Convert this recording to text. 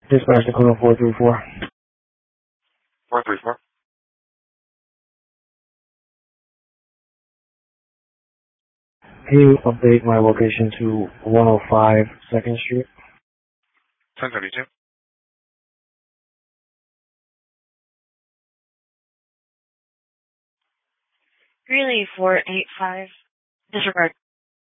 Dispatch Dakota 434. 434. Can you update my location to 105 2nd Street? 1032. Greeley 485. Disregard.